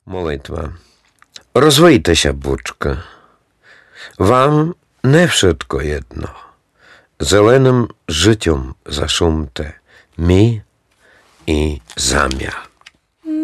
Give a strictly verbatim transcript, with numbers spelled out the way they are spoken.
Молитва. Розвийтеся, бучка. Вам не wszystko jedno. Зеленим життям зашумте мі і зам'я.